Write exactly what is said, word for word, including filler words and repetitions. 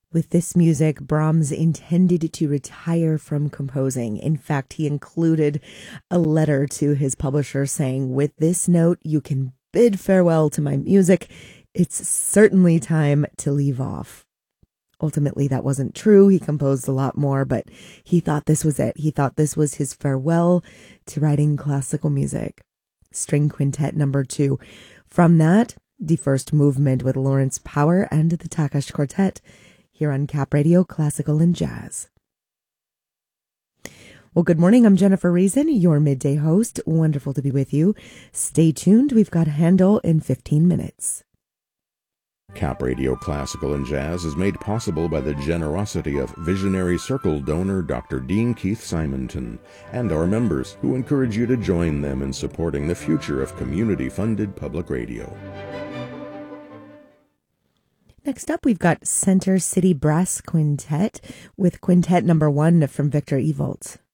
With this music, Brahms intended to retire from composing. In fact, he included a letter to his publisher saying, "With this note, you can bid farewell to my music. It's certainly time to leave off." Ultimately, that wasn't true. He composed a lot more, but he thought this was it. He thought this was his farewell to writing classical music. String Quintet number two. From that, the first movement with Lawrence Power and the Takash Quartet, here on Cap Radio, Classical and Jazz. Well, good morning. I'm Jennifer Reason, your midday host. Wonderful to be with you. Stay tuned. We've got Handel in fifteen minutes. Cap Radio Classical and Jazz is made possible by the generosity of Visionary Circle donor Doctor Dean Keith Simonton and our members, who encourage you to join them in supporting the future of community-funded public radio. Next up, we've got Center City Brass Quintet with Quintet number one from Victor Evoldt.